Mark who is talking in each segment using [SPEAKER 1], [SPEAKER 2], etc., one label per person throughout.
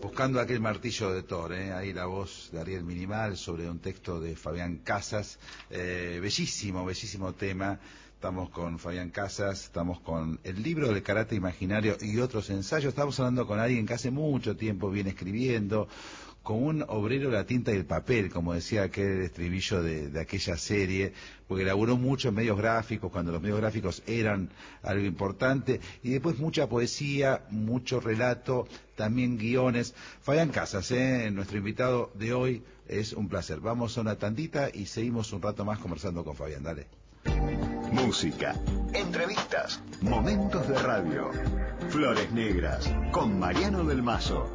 [SPEAKER 1] Buscando aquel martillo de Thor, ahí la voz de Ariel Minimal sobre un texto de Fabián Casas, bellísimo, bellísimo tema. Estamos con Fabián Casas, estamos con el libro del karate imaginario y otros ensayos. Estamos hablando con alguien que hace mucho tiempo viene escribiendo, con un obrero de la tinta y el papel, como decía aquel estribillo de aquella serie, porque laburó mucho en medios gráficos, cuando los medios gráficos eran algo importante, y después mucha poesía, mucho relato, también guiones. Fabián Casas, nuestro invitado de hoy, es un placer. Vamos a una tandita y seguimos un rato más conversando con Fabián, dale.
[SPEAKER 2] Música, entrevistas, momentos de radio. Flores Negras, con Mariano del Mazo.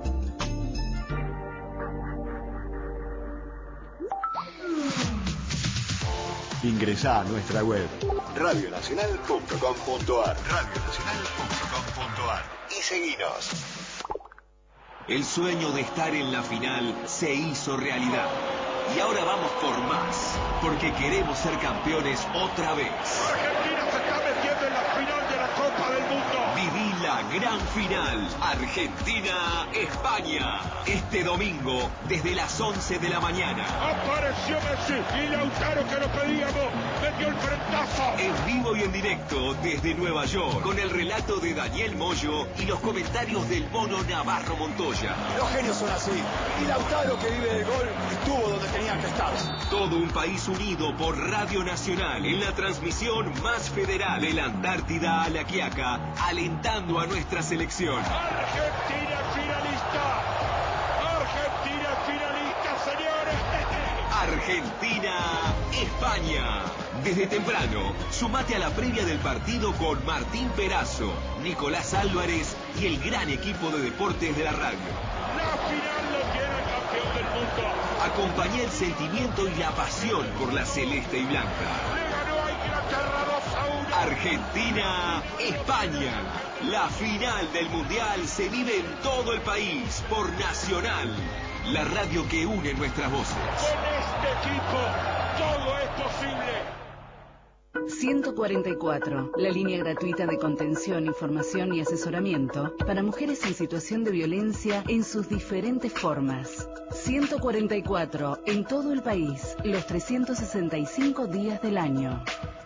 [SPEAKER 2] Ingresá a nuestra web radionacional.com.ar y seguinos.
[SPEAKER 3] El sueño de estar en la final se hizo realidad. Y ahora vamos por más, porque queremos ser campeones otra vez.
[SPEAKER 4] Argentina se está metiendo en la final de la Copa del Mundo.
[SPEAKER 3] Viví la gran final, Argentina-España. Este domingo, desde las 11 de la mañana.
[SPEAKER 4] Apareció Messi y Lautaro, que lo pedíamos, metió el frentazo.
[SPEAKER 3] En vivo y en directo desde Nueva York, con el relato de Daniel Moyo y los comentarios del Mono Navarro Montoya.
[SPEAKER 5] Los genios son así, y Lautaro, que vive del gol, estuvo donde tenía que estar.
[SPEAKER 3] Todo un país unido por Radio Nacional en la transmisión más federal de la Antártida a la Quiaca, alentando a nuestra selección.
[SPEAKER 4] Argentina finalista. Argentina finalista, señores.
[SPEAKER 3] Argentina-España. Desde temprano, sumate a la previa del partido con Martín Perazo, Nicolás Álvarez y el gran equipo de deportes de la radio.
[SPEAKER 4] La final lo tiene el campeón del mundo.
[SPEAKER 3] Acompañá el sentimiento y la pasión por la celeste y blanca.
[SPEAKER 4] Le ganó a Inglaterra 2-1.
[SPEAKER 3] Argentina-España. La final del Mundial se vive en todo el país por Nacional, la radio que une nuestras voces.
[SPEAKER 4] Con este equipo todo es posible.
[SPEAKER 6] 144, la línea gratuita de contención, información y asesoramiento para mujeres en situación de violencia en sus diferentes formas. 144, en todo el país, los 365 días del año.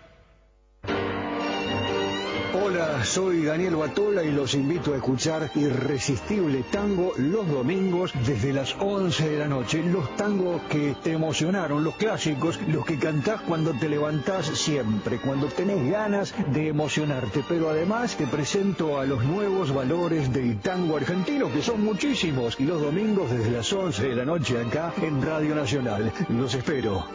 [SPEAKER 7] Hola, soy Daniel Batola y los invito a escuchar Irresistible Tango los domingos desde las 11 de la noche. Los tangos que te emocionaron, los clásicos, los que cantás cuando te levantás siempre, cuando tenés ganas de emocionarte. Pero además te presento a los nuevos valores del tango argentino, que son muchísimos. Y los domingos desde las 11 de la noche acá en Radio Nacional. Los espero.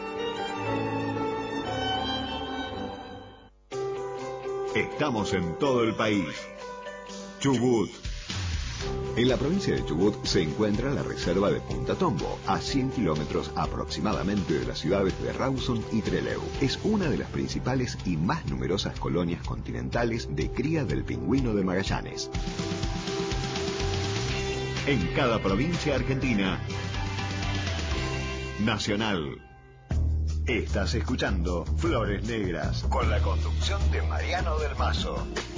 [SPEAKER 2] Estamos en todo el país. Chubut. En la provincia de Chubut se encuentra la reserva de Punta Tombo, a 100 kilómetros aproximadamente de las ciudades de Rawson y Trelew. Es una de las principales y más numerosas colonias continentales de cría del pingüino de Magallanes. En cada provincia argentina, Nacional. Estás escuchando Flores Negras, con la conducción de Mariano del Mazo.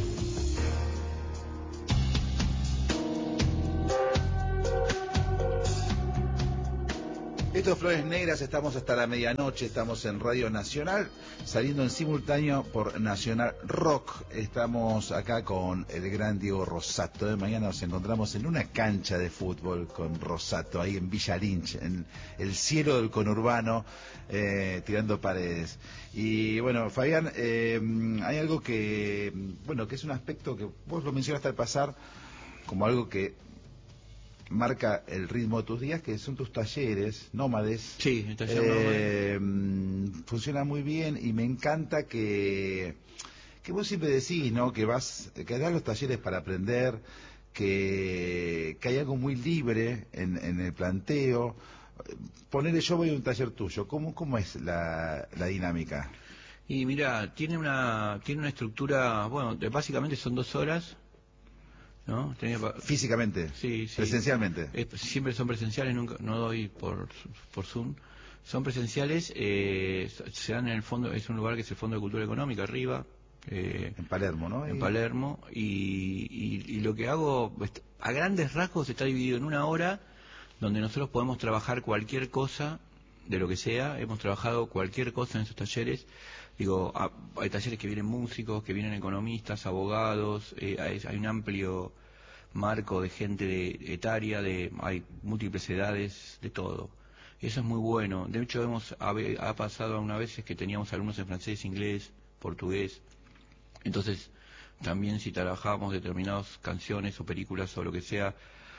[SPEAKER 1] Esto es Flores Negras, estamos hasta la medianoche, estamos en Radio Nacional, saliendo en simultáneo por Nacional Rock. Estamos acá con el gran Diego Rosato. Mañana nos encontramos en una cancha de fútbol con Rosato, ahí en Villa Lynch, en el cielo del conurbano, tirando paredes. Y bueno, Fabián, hay algo que, bueno, que es un aspecto que vos lo mencionaste al pasar, como algo que marca el ritmo de tus días, que son tus talleres nómades.
[SPEAKER 8] Sí, el taller nómade.
[SPEAKER 1] Funciona muy bien y me encanta que vos siempre decís, ¿no? Que das los talleres para aprender, que hay algo muy libre en el planteo. Ponele, yo voy a un taller tuyo, ¿cómo es la dinámica?
[SPEAKER 8] Y mira, tiene una estructura, bueno, básicamente son 2 horas. ¿No?
[SPEAKER 1] Físicamente,
[SPEAKER 8] sí.
[SPEAKER 1] Presencialmente.
[SPEAKER 8] Siempre son presenciales, nunca, no doy por Zoom. Son presenciales, se dan en el fondo, es un lugar que es el Fondo de Cultura Económica, arriba,
[SPEAKER 1] En Palermo, ¿no?
[SPEAKER 8] En Palermo, y lo que hago, a grandes rasgos, está dividido en una hora donde nosotros podemos trabajar cualquier cosa, de lo que sea. Hemos trabajado cualquier cosa en esos talleres. Digo, hay talleres que vienen músicos, que vienen economistas, abogados, hay un amplio marco de gente etaria, hay múltiples edades, de todo. Y eso es muy bueno. De hecho, ha pasado algunas veces que teníamos alumnos en francés, inglés, portugués. Entonces, también si trabajábamos determinadas canciones o películas o lo que sea,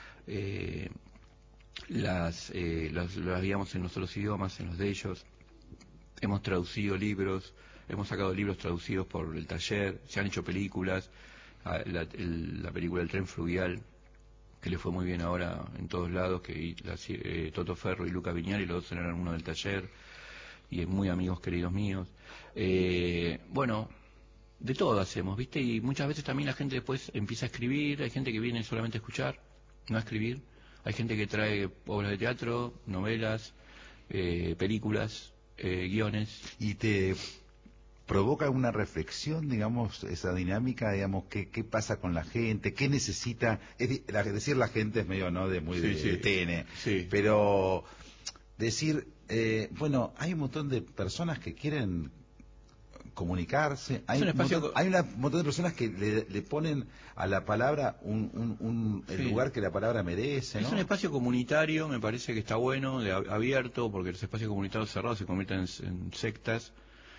[SPEAKER 8] las veíamos en los otros idiomas, en los de ellos. Hemos traducido libros, hemos sacado libros traducidos por el taller, se han hecho películas, la película El tren fluvial, que le fue muy bien ahora en todos lados, que Toto Ferro y Lucas Viñali, los dos eran alumnos del taller, y muy amigos queridos míos. Bueno, de todo hacemos, ¿viste? Y muchas veces también la gente después empieza a escribir, hay gente que viene solamente a escuchar, no a escribir, hay gente que trae obras de teatro, novelas, películas, guiones.
[SPEAKER 1] ¿Y te provoca una reflexión, digamos, esa dinámica, digamos, qué pasa con la gente, qué necesita? Decir la gente es medio, ¿no?, de TN,
[SPEAKER 8] sí.
[SPEAKER 1] Pero decir, bueno, hay un montón de personas que quieren comunicarse, hay un montón de personas que le ponen a la palabra el lugar que la palabra merece, ¿no?
[SPEAKER 8] Es un espacio comunitario, me parece que está bueno, abierto, porque los espacios comunitarios cerrados se convierten en sectas,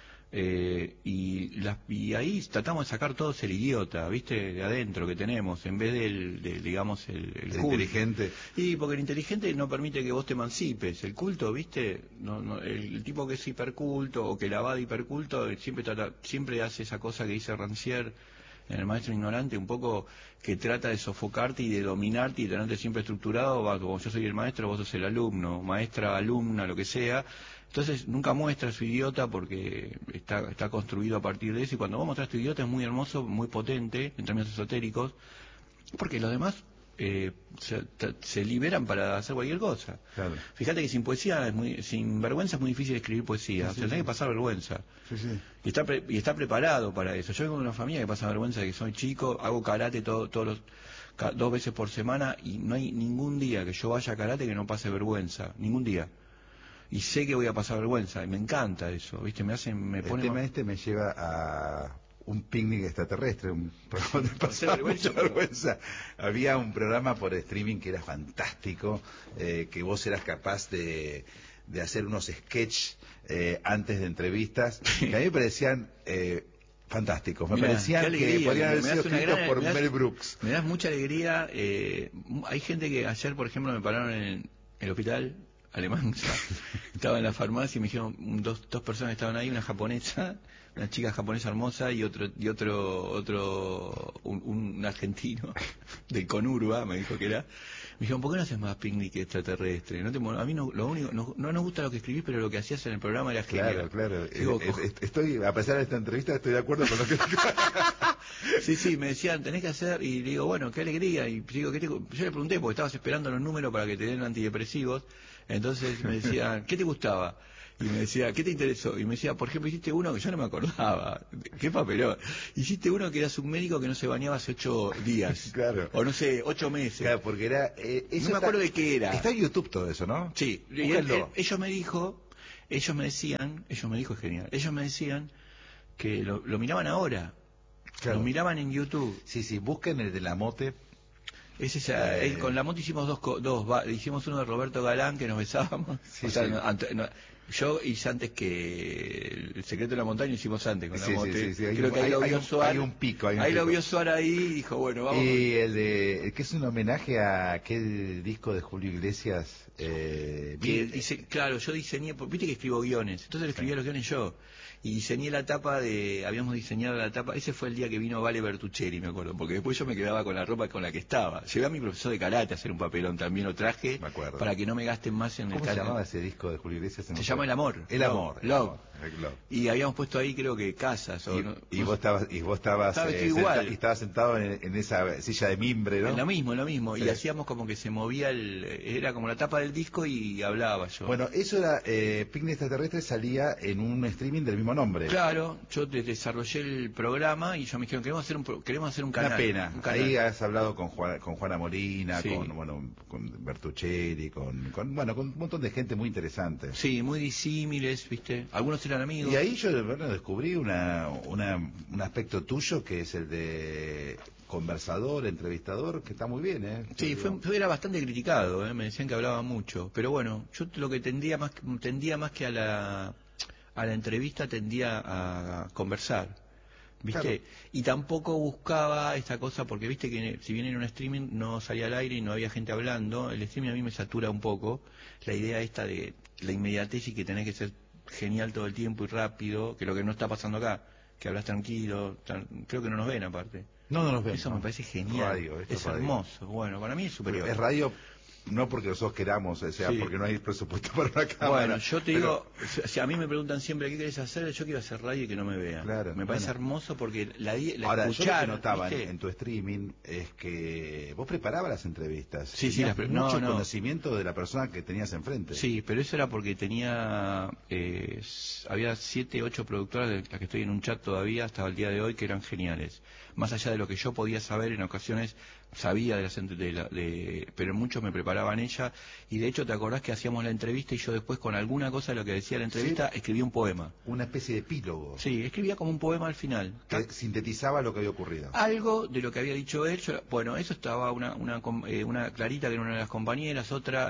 [SPEAKER 8] y ahí tratamos de sacar todos el idiota, ¿viste?, de adentro que tenemos, en vez digamos, el
[SPEAKER 1] inteligente.
[SPEAKER 8] Y porque el inteligente no permite que vos te emancipes. El culto, ¿viste? El tipo que es hiperculto o que la va de hiperculto siempre hace esa cosa que dice Rancière en El maestro ignorante, un poco que trata de sofocarte y de dominarte y de tenerte siempre estructurado, como yo soy el maestro, vos sos el alumno, maestra, alumna, lo que sea. Entonces nunca muestra su idiota porque está construido a partir de eso, y cuando vos mostrás tu idiota es muy hermoso, muy potente en términos esotéricos, porque los demás se liberan para hacer cualquier cosa.
[SPEAKER 1] Claro.
[SPEAKER 8] Fíjate que sin poesía, sin vergüenza es muy difícil escribir poesía, o sea, tenés que pasar vergüenza.
[SPEAKER 1] Sí.
[SPEAKER 8] Y está preparado para eso. Yo vengo de una familia que pasa vergüenza de que soy chico, hago karate todos los 2 veces por semana, y no hay ningún día que yo vaya a karate que no pase vergüenza, ningún día. Y sé que voy a pasar vergüenza, y me encanta eso, ¿viste? El
[SPEAKER 1] tema me lleva a un picnic extraterrestre, un programa de pasar mucha vergüenza. Había un programa por streaming que era fantástico, que vos eras capaz de hacer unos sketches antes de entrevistas, que a mí me parecían fantásticos, parecían que podían haber sido escritos por Mel Brooks.
[SPEAKER 8] Me das mucha alegría. Hay gente que ayer, por ejemplo, me pararon en el hospital alemán, estaba en la farmacia y me dijeron, dos personas estaban ahí, una japonesa, una chica japonesa hermosa, y un argentino del Conurba, me dijo que era. Me dijeron, ¿por qué no haces más picnic extraterrestre? A mí no nos gusta lo que escribís, pero lo que hacías en el programa era genial.
[SPEAKER 1] Claro. Digo, a pesar de esta entrevista, estoy de acuerdo con lo que
[SPEAKER 8] Sí, me decían, tenés que hacer, y le digo, bueno, qué alegría, y digo, yo le pregunté, porque estabas esperando los números para que te den antidepresivos, entonces me decían, ¿qué te gustaba? Y me decía, ¿qué te interesó? Y me decía, por ejemplo, hiciste uno que yo no me acordaba. ¿Qué papelón? Hiciste uno que eras un médico que no se bañaba hace 8 días.
[SPEAKER 1] Claro.
[SPEAKER 8] O no sé, 8 meses.
[SPEAKER 1] Claro, porque era...
[SPEAKER 8] no me acuerdo de qué era.
[SPEAKER 1] Está en YouTube todo eso, ¿no?
[SPEAKER 8] Sí. Ellos me dijo, es genial. Ellos me decían que lo miraban ahora.
[SPEAKER 1] Claro.
[SPEAKER 8] Lo miraban en YouTube.
[SPEAKER 1] Sí, busquen el de la mote.
[SPEAKER 8] Con la moto hicimos hicimos uno de Roberto Galán, que nos besábamos.
[SPEAKER 1] Sí,
[SPEAKER 8] o sea, yo hice antes que El secreto de la montaña, hicimos antes con la moto.
[SPEAKER 1] Sí.
[SPEAKER 8] Creo que ahí lo vio Suar.
[SPEAKER 1] Hay un pico.
[SPEAKER 8] Lo vio Suar ahí y dijo, bueno, vamos.
[SPEAKER 1] Y el que es un homenaje a aquel disco de Julio Iglesias.
[SPEAKER 8] Claro, yo diseñé, viste que escribo guiones, entonces le escribía los guiones yo. Y diseñé la tapa habíamos diseñado la tapa, ese fue el día que vino Vale Bertuccelli, me acuerdo, porque después yo me quedaba con la ropa con la que estaba. Llevé a mi profesor de karate a hacer un papelón, también lo traje, para que no me gasten más en el karate.
[SPEAKER 1] ¿Cómo se llamaba ese disco de Julio Iglesias?
[SPEAKER 8] Se llama El Amor.
[SPEAKER 1] Love.
[SPEAKER 8] Y habíamos puesto ahí, creo que casas.
[SPEAKER 1] Y vos estabas
[SPEAKER 8] igual.
[SPEAKER 1] Estabas sentado en esa silla de mimbre, ¿no?
[SPEAKER 8] En lo mismo. Sí. Y hacíamos como que se movía era como la tapa del disco y hablaba yo.
[SPEAKER 1] Bueno, eso era, Picnic Extraterrestre salía en un streaming del mismo mismo nombre.
[SPEAKER 8] Claro, yo desarrollé el programa y yo me dijeron, queremos hacer un canal.
[SPEAKER 1] Una pena.
[SPEAKER 8] Un canal.
[SPEAKER 1] Ahí has hablado con Juana Molina,
[SPEAKER 8] Sí.
[SPEAKER 1] con Bertuccelli, con un montón de gente muy interesante.
[SPEAKER 8] Sí, muy disímiles, ¿viste? Algunos eran amigos.
[SPEAKER 1] Y ahí yo de verdad descubrí un aspecto tuyo que es el de conversador, entrevistador, que está muy bien, ¿eh?
[SPEAKER 8] Sí, era bastante criticado, me decían que hablaba mucho, pero bueno, yo lo que tendía más que a la entrevista, tendía a conversar, ¿viste?
[SPEAKER 1] Claro.
[SPEAKER 8] Y tampoco buscaba esta cosa, porque viste que si bien en un streaming no salía al aire y no había gente hablando, el streaming a mí me satura un poco, la idea esta de la inmediatez y que tenés que ser genial todo el tiempo y rápido, que lo que no está pasando acá, que hablas tranquilo, creo que no nos ven aparte.
[SPEAKER 1] No nos ven.
[SPEAKER 8] Eso
[SPEAKER 1] no.
[SPEAKER 8] me parece genial,
[SPEAKER 1] Radio,
[SPEAKER 8] es
[SPEAKER 1] radio.
[SPEAKER 8] hermoso, bueno, para mí es superior.
[SPEAKER 1] Es radio no porque nosotros queramos, o sea,
[SPEAKER 8] Sí.
[SPEAKER 1] porque no hay presupuesto para una cámara.
[SPEAKER 8] Bueno, yo te digo, si a mí me preguntan siempre qué querés hacer, yo quiero hacer radio y que no me vean.
[SPEAKER 1] Claro,
[SPEAKER 8] me parece
[SPEAKER 1] bueno.
[SPEAKER 8] hermoso porque la
[SPEAKER 1] Ahora,
[SPEAKER 8] escuchar,
[SPEAKER 1] yo lo que notaba
[SPEAKER 8] ¿viste?
[SPEAKER 1] en tu streaming es que vos preparabas las entrevistas.
[SPEAKER 8] Sí, sí,
[SPEAKER 1] Tenías mucho
[SPEAKER 8] no.
[SPEAKER 1] conocimiento de la persona que tenías enfrente.
[SPEAKER 8] Sí, pero eso era porque había 7, 8 productoras de las que estoy en un chat todavía hasta el día de hoy que eran geniales. Más allá de lo que yo podía saber, en ocasiones sabía pero muchos me preparaban ella, y de hecho te acordás que hacíamos la entrevista y yo después con alguna cosa de lo que decía la entrevista escribía un poema.
[SPEAKER 1] Una especie de epílogo.
[SPEAKER 8] Sí, escribía como un poema al final.
[SPEAKER 1] Que sintetizaba lo que había ocurrido.
[SPEAKER 8] Algo de lo que había dicho él, bueno, eso estaba una Clarita, que era una de las compañeras, otra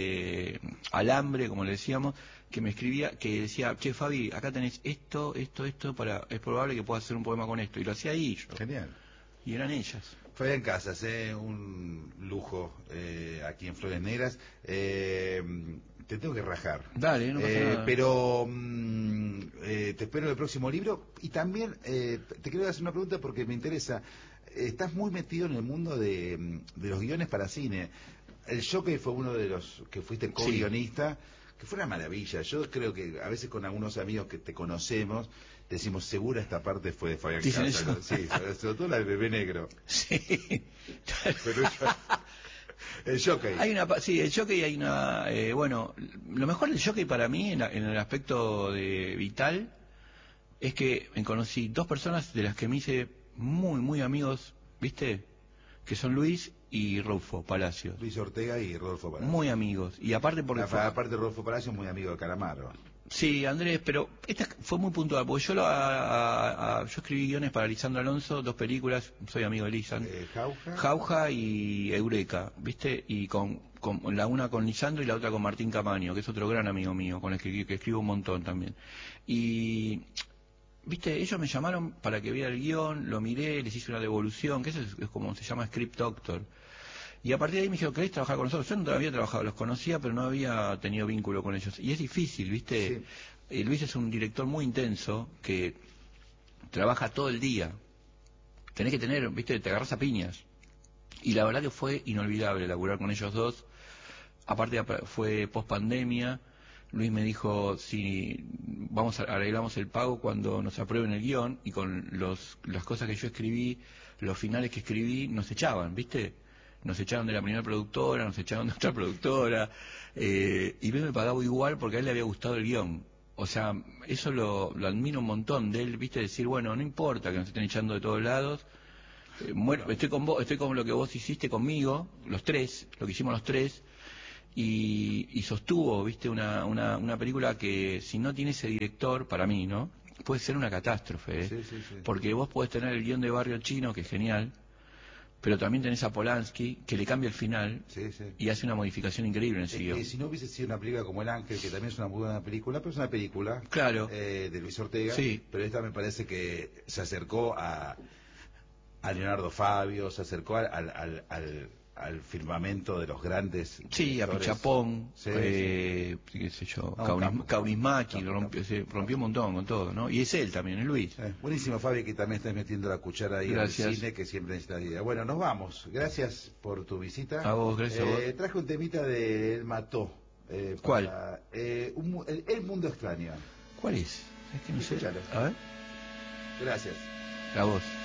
[SPEAKER 8] Alambre, como le decíamos, que me escribía, que decía, che Fabi, acá tenés esto, es probable que puedas hacer un poema con esto, y lo hacía ahí yo.
[SPEAKER 1] Genial.
[SPEAKER 8] Y eran ellas.
[SPEAKER 1] Fabián Casas, un lujo aquí en Flores Negras. Te tengo que rajar.
[SPEAKER 8] Dale, no pasa nada.
[SPEAKER 1] Pero te espero en el próximo libro. Y también te quiero hacer una pregunta porque me interesa. Estás muy metido en el mundo de los guiones para cine. El Jockey fue uno de los que fuiste co-guionista, que fue una maravilla. Yo creo que a veces con algunos amigos que te conocemos decimos, segura esta parte fue de Fabián Casas, ¿no? Sí, sobre todo la de Bebé Negro.
[SPEAKER 8] Sí.
[SPEAKER 1] Pero el Jockey.
[SPEAKER 8] El Jockey hay una... bueno, lo mejor del Jockey para mí, en el aspecto vital, es que conocí 2 personas de las que me hice muy, muy amigos, ¿viste? Que son Luis y Rodolfo Palacios.
[SPEAKER 1] Luis Ortega y Rodolfo Palacios.
[SPEAKER 8] Muy amigos. Y aparte porque...
[SPEAKER 1] Aparte Rodolfo Palacios, muy amigo de Calamaro.
[SPEAKER 8] Sí, Andrés, pero esta fue muy puntual, porque yo escribí guiones para Lisandro Alonso, 2 películas, soy amigo de Lisandro. Jauja y Eureka, ¿viste? Y con la una con Lisandro y la otra con Martín Camaño, que es otro gran amigo mío, con el que escribo un montón también. Y... ¿viste? Ellos me llamaron para que viera el guión, lo miré, les hice una devolución, que eso es como se llama Script Doctor. Y a partir de ahí me dijeron, ¿querés trabajar con nosotros? Yo no había trabajado, los conocía, pero no había tenido vínculo con ellos. Y es difícil, ¿viste? Sí. Luis es un director muy intenso, que trabaja todo el día. Tenés que tener, ¿viste? Te agarras a piñas. Y la verdad que fue inolvidable laburar con ellos dos. Aparte fue post pandemia. Luis me dijo, si arreglamos el pago cuando nos aprueben el guión, y con las cosas que yo escribí, los finales que escribí, nos echaban, ¿viste? Nos echaron de la primera productora, nos echaron de otra productora, y Luis me pagaba igual porque a él le había gustado el guión. O sea, eso lo admiro un montón de él, ¿viste? Decir, bueno, no importa que nos estén echando de todos lados, estoy con vos, estoy con lo que vos hiciste conmigo, los 3, lo que hicimos los 3, y sostuvo, ¿viste? Una película que si no tiene ese director, para mí, ¿no? Puede ser una catástrofe, ¿eh?
[SPEAKER 1] Sí.
[SPEAKER 8] Porque vos podés tener el guión de Barrio Chino, que es genial, pero también tenés a Polanski, que le cambia el final y hace una modificación increíble en ese guión.
[SPEAKER 1] Si no hubiese sido una película como El Ángel, que también es una muy buena película, pero es una película de Luis Ortega, pero esta me parece que se acercó a Leonardo Fabio, se acercó al firmamento de los grandes
[SPEAKER 8] a Pichapón, qué sé yo, Kaurismäki, rompió un montón con todo, ¿no? Y es él también, es Luis.
[SPEAKER 1] Buenísimo, Fabi, que también estás metiendo la cuchara ahí en el cine, que siempre necesitas idea. Bueno, nos vamos. Gracias por tu visita.
[SPEAKER 8] A vos, gracias a vos.
[SPEAKER 1] Traje un temita de El Mató.
[SPEAKER 8] ¿Cuál?
[SPEAKER 1] El Mundo Extraño.
[SPEAKER 8] ¿Cuál es? Es que no sé.
[SPEAKER 1] Escúchalo.
[SPEAKER 8] A ver.
[SPEAKER 1] Gracias.
[SPEAKER 8] A vos.